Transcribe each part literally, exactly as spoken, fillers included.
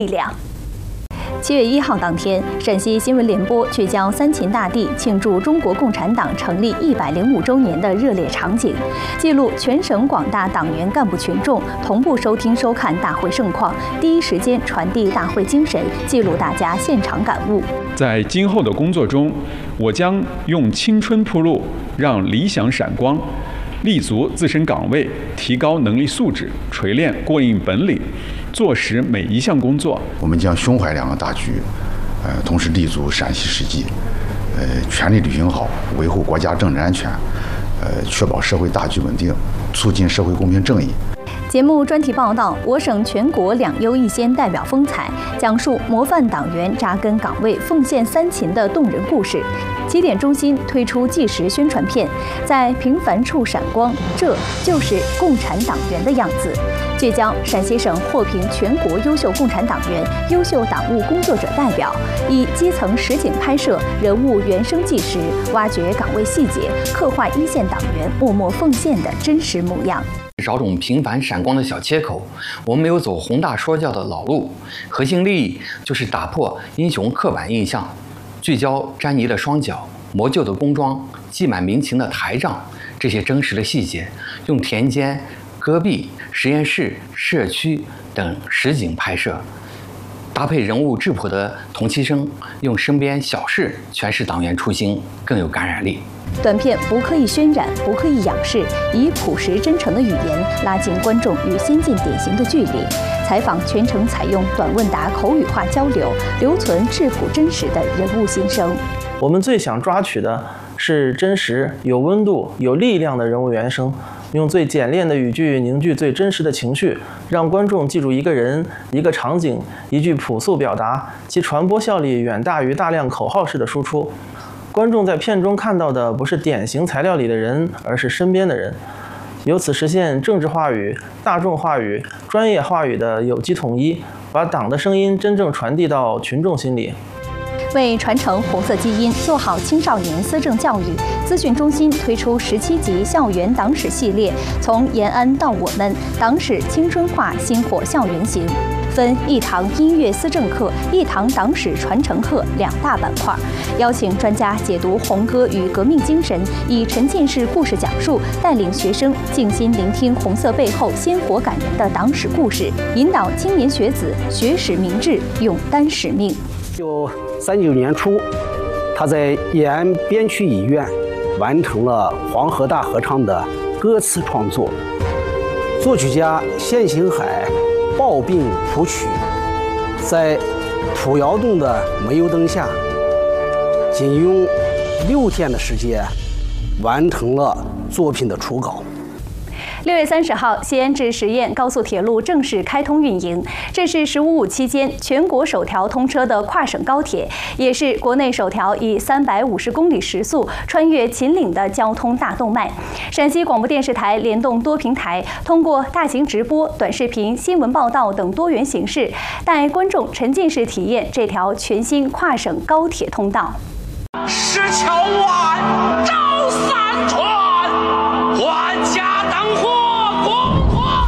力量。七月一号当天，陕西新闻联播聚焦三秦大地庆祝中国共产党成立一百零五周年的热烈场景，记录全省广大党员干部群众同步收听收看大会盛况，第一时间传递大会精神，记录大家现场感悟。 在今后的工作中，我将用青春铺路，让理想闪光，立足自身岗位，提高能力素质，锤炼过硬本领，做实每一项工作。 我们将胸怀两个大局，呃，同时立足陕西实际，呃，全力履行好维护国家政治安全，呃，确保社会大局稳定，促进社会公平正义。 节目专题报道我省全国两优一先代表风采，讲述模范党员扎根岗位、奉献三秦的动人故事。起点中心推出纪实宣传片，在平凡处闪光，这就是共产党员的样子。聚焦陕西省获评全国优秀共产党员、优秀党务工作者代表，以基层实景拍摄、人物原声纪实，挖掘岗位细节，刻画一线党员默默奉献的真实模样。 找种平凡闪光的小切口，我们没有走宏大说教的老路，核心利益就是打破英雄刻板印象，聚焦沾泥的双脚、磨旧的工装、记满民情的台账，这些真实的细节，用田间、戈壁、实验室、社区等实景拍摄，搭配人物质朴的同期声，用身边小事诠释党员初心，更有感染力。 短片不刻意渲染，不刻意仰视，以朴实真诚的语言拉近观众与先进典型的距离。采访全程采用短问答口语化交流，留存质朴真实的人物心声。 我们最想抓取的是真实、有温度、有力量的人物原声，用最简练的语句凝聚最真实的情绪，让观众记住一个人、一个场景、一句朴素表达，其传播效力远大于大量口号式的输出。观众在片中看到的不是典型材料里的人，而是身边的人，由此实现政治话语、大众话语、专业话语的有机统一，把党的声音真正传递到群众心里。 为传承红色基因，做好青少年思政教育，资讯中心推出十七集校园党史系列，从延安到我们，党史青春化，薪火校园行。分一堂音乐思政课、一堂党史传承课两大板块，邀请专家解读红歌与革命精神，以沉浸式故事讲述，带领学生静心聆听红色背后鲜活感人的党史故事，引导青年学子学史明志，勇担使命。 一九三九年初，他在延安边区医院完成了《黄河大合唱》的歌词创作，作曲家谢星海抱病谱曲，在土窑洞的煤油灯下，仅用六天的时间完成了作品的初稿。 六月三十号，西安至十堰高速铁路正式开通运营，这是“十五五”期间全国首条通车的跨省高铁，也是国内首条以三百五十公里时速穿越秦岭的交通大动脉。陕西广播电视台联动多平台，通过大型直播、短视频、新闻报道等多元形式，带观众沉浸式体验这条全新跨省高铁通道。 石桥湾，照三川，万家灯火光华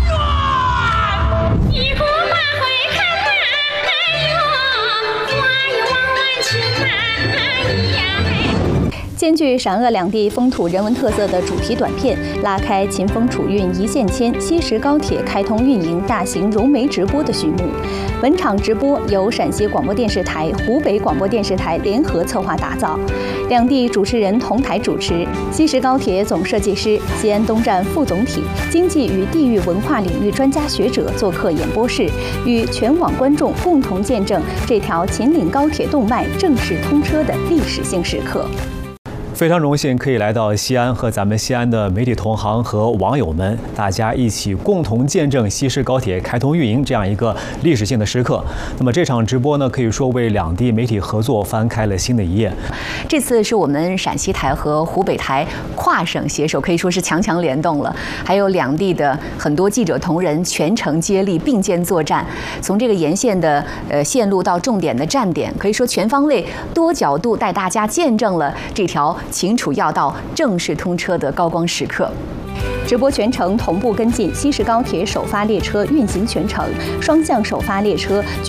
远。 一股马会看南哟，我又往南去南呀。 兼具陕鄂两地风土人文特色的主题短片，拉开秦风楚韵一线牵西石高铁开通运营大型融媒直播的序幕。本场直播由陕西广播电视台、湖北广播电视台联合策划打造，两地主持人同台主持。西石高铁总设计师、西安东站副总体、经济与地域文化领域专家学者做客演播室，与全网观众共同见证这条秦岭高铁动脉正式通车的历史性时刻。 非常荣幸可以来到西安，和咱们西安的媒体同行和网友们，大家一起共同见证西石高铁开通运营这样一个历史性的时刻。那么这场直播呢，可以说为两地媒体合作翻开了新的一页。 这次是我们陕西台和湖北台跨省携手，可以说是强强联动了。还有两地的很多记者同仁全程接力并肩作战，从这个沿线的呃线路到重点的站点，可以说全方位、多角度带大家见证了这条秦楚要道正式通车的高光时刻。直播全程同步跟进西石高铁首发列车运行全程，双向首发列车